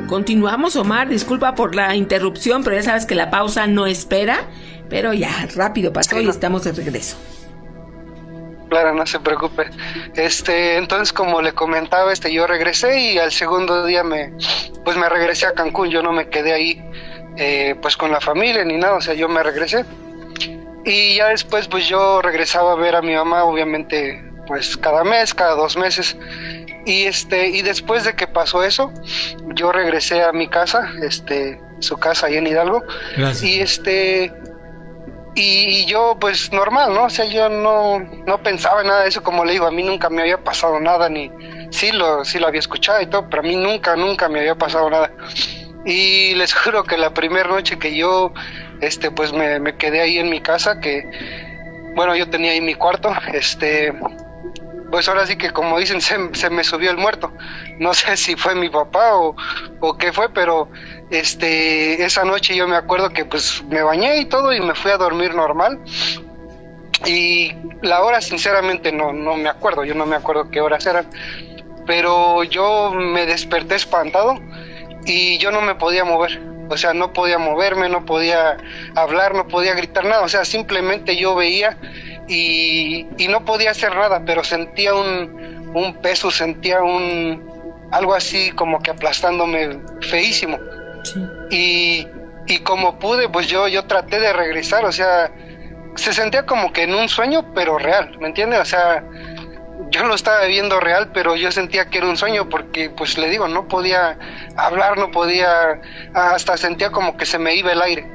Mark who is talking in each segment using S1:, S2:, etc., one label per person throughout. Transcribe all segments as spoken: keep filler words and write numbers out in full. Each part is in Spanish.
S1: Continuamos, Omar, disculpa por la interrupción, pero ya sabes que la pausa no espera, pero ya, rápido pasó sí, y no. Estamos de regreso.
S2: Claro, no se preocupe. Este, entonces, como le comentaba, este, yo regresé y al segundo día me, pues me regresé a Cancún. Yo no me quedé ahí, eh, pues con la familia ni nada. O sea, yo me regresé y ya después, pues yo regresaba a ver a mi mamá, obviamente, pues cada mes, cada dos meses. Y este, y después de que pasó eso, yo regresé a mi casa, este, su casa ahí en Hidalgo.
S3: Gracias.
S2: Y este. Y yo, pues, normal, ¿no? O sea, yo no, no pensaba en nada de eso, como le digo, a mí nunca me había pasado nada, ni... Sí lo, sí lo había escuchado y todo, pero a mí nunca, nunca me había pasado nada. Y les juro que la primera noche que yo, este, pues, me, me quedé ahí en mi casa, que... Bueno, yo tenía ahí mi cuarto, este... Pues ahora sí que, como dicen, se, se me subió el muerto. No sé si fue mi papá o, o qué fue, pero este esa noche yo me acuerdo que pues me bañé y todo y me fui a dormir normal. Y la hora sinceramente no, no me acuerdo, yo no me acuerdo qué horas eran. Pero yo me desperté espantado y yo no me podía mover. O sea, no podía moverme, no podía hablar, no podía gritar nada. O sea, simplemente yo veía y, y no podía hacer nada, pero sentía un, un peso, sentía un algo así como que aplastándome feísimo. Sí. Y, y como pude, pues yo, yo traté de regresar. O sea, se sentía como que en un sueño, pero real, ¿me entiendes? O sea, yo lo estaba viendo real, pero yo sentía que era un sueño porque, pues le digo, no podía hablar, no podía, hasta sentía como que se me iba el aire.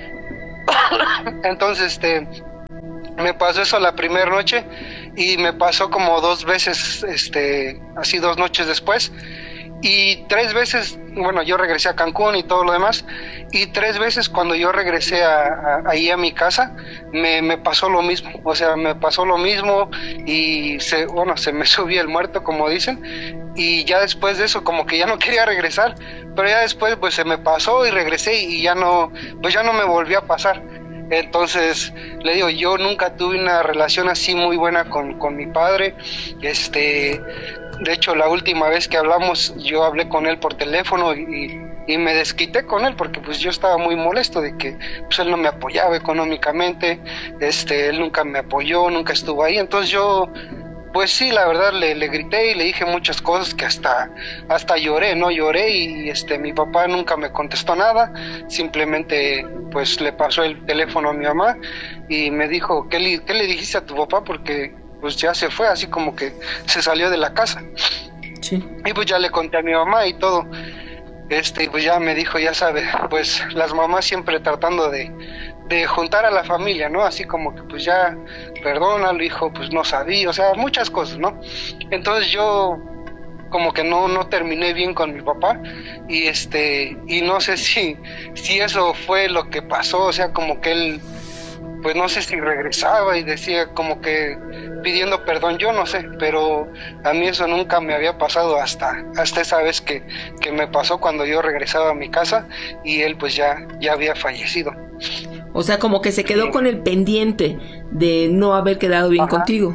S2: Entonces, este, me pasó eso la primera noche y me pasó como dos veces, este, así dos noches después. Y tres veces, bueno, yo regresé a Cancún y todo lo demás, y tres veces cuando yo regresé a, a, ahí a mi casa, me, me pasó lo mismo, o sea, me pasó lo mismo y se, bueno, se me subió el muerto, como dicen, y ya después de eso como que ya no quería regresar, pero ya después pues se me pasó y regresé y ya no, pues ya no me volvió a pasar. Entonces, le digo, yo nunca tuve una relación así muy buena con, con mi padre. Este, de hecho, la última vez que hablamos, yo hablé con él por teléfono y, y me desquité con él porque pues yo estaba muy molesto de que pues él no me apoyaba económicamente, este, él nunca me apoyó, nunca estuvo ahí. Entonces yo, pues sí, la verdad le, le grité y le dije muchas cosas que hasta hasta lloré, ¿no? Lloré y este mi papá nunca me contestó nada, simplemente pues le pasó el teléfono a mi mamá y me dijo, ¿qué le, qué le dijiste a tu papá? Porque pues ya se fue, así como que se salió de la casa. Sí. Y pues ya le conté a mi mamá y todo. Este, pues ya me dijo, ya sabe, pues las mamás siempre tratando de, de juntar a la familia, ¿no? Así como que pues ya, perdónalo, hijo, pues no sabía, o sea, muchas cosas, ¿no? Entonces yo como que no, no terminé bien con mi papá y este, y no sé si, si eso fue lo que pasó, o sea, como que él, pues no sé si regresaba y decía como que pidiendo perdón, yo no sé, pero a mí eso nunca me había pasado hasta hasta esa vez que, que me pasó cuando yo regresaba a mi casa y él pues ya, ya había fallecido.
S1: O sea, como que se quedó sí. con el pendiente de no haber quedado bien Ajá. contigo.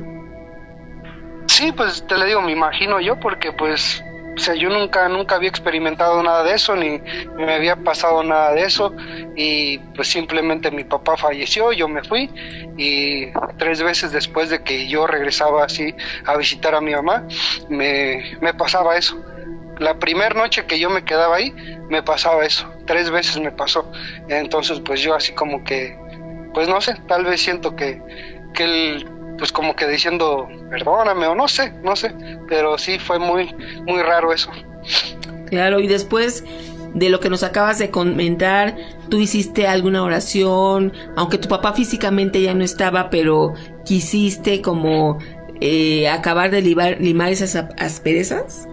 S2: Sí, pues te le digo, me imagino yo, porque pues, o sea, yo nunca, nunca había experimentado nada de eso, ni me había pasado nada de eso, y pues simplemente mi papá falleció, yo me fui, y tres veces después de que yo regresaba así a visitar a mi mamá, me, me pasaba eso. La primera noche que yo me quedaba ahí, me pasaba eso, tres veces me pasó. Entonces pues yo así como que, pues no sé, tal vez siento que, que él, pues como que diciendo, perdóname, o no sé, no sé, pero sí fue muy, muy raro eso.
S1: Claro, y después de lo que nos acabas de comentar, ¿tú hiciste alguna oración? Aunque tu papá físicamente ya no estaba, pero ¿quisiste como eh, acabar de limar, limar esas asperezas?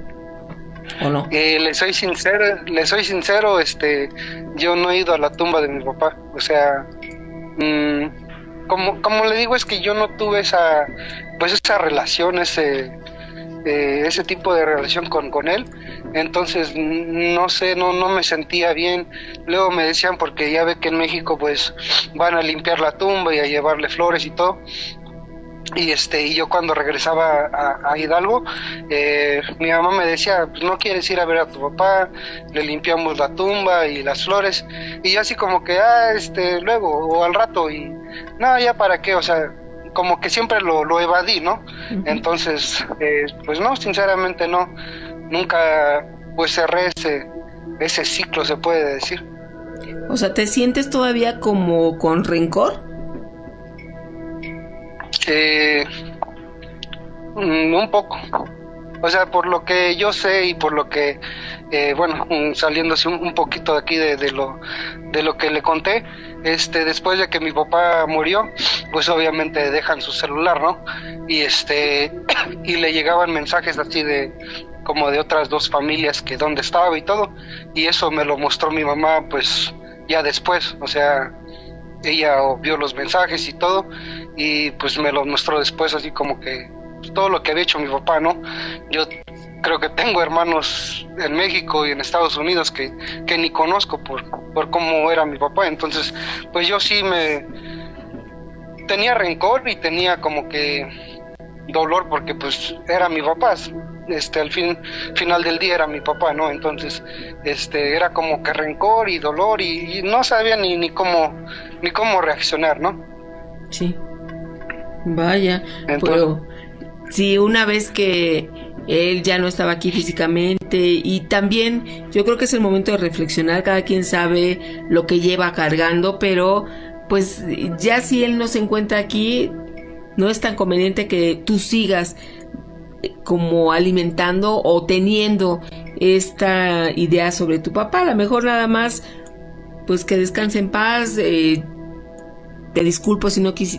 S1: ¿O no?
S2: Eh, le soy sincero, le soy sincero, este, yo no he ido a la tumba de mi papá, o sea, mmm, como, como le digo, es que yo no tuve esa, pues esa relación, ese, eh, ese tipo de relación con, con él, entonces no sé, no, no me sentía bien. Luego me decían, porque ya ve que en México pues van a limpiar la tumba y a llevarle flores y todo. Y este y yo cuando regresaba a, a Hidalgo, eh, mi mamá me decía, pues no quieres ir a ver a tu papá, le limpiamos la tumba y las flores, y yo así como que, ah, este, luego, o al rato, y no, ya para qué, o sea, como que siempre lo, lo evadí, ¿no? Uh-huh. Entonces, eh, pues no, sinceramente no, nunca pues cerré ese, ese ciclo, se puede decir.
S1: O sea, ¿te sientes todavía como con rencor?
S2: Eh, un poco, o sea, por lo que yo sé y por lo que, eh, bueno, saliéndose un, un poquito de aquí de, de lo de lo que le conté, este, después de que mi papá murió, pues obviamente dejan su celular, ¿no? Y este, y le llegaban mensajes así de, como de otras dos familias que dónde estaba y todo, y eso me lo mostró mi mamá, pues, ya después, o sea, ella vio los mensajes y todo, y pues me los mostró después, así como que pues, todo lo que había hecho mi papá, ¿no? Yo creo que tengo hermanos en México y en Estados Unidos que, que ni conozco por, por cómo era mi papá, entonces pues yo sí me tenía rencor y tenía como que dolor porque pues era mi papá, este al fin final del día era mi papá, ¿no? Entonces este era como que rencor y dolor y, y no sabía ni ni cómo ni cómo reaccionar, ¿no?
S1: Sí. Vaya,
S2: entonces,
S1: pero sí, una vez que él ya no estaba aquí físicamente, y también yo creo que es el momento de reflexionar, cada quien sabe lo que lleva cargando, pero pues ya si él no se encuentra aquí, no es tan conveniente que tú sigas como alimentando o teniendo esta idea sobre tu papá. A lo mejor nada más pues que descanse en paz. eh, te disculpo si no quis-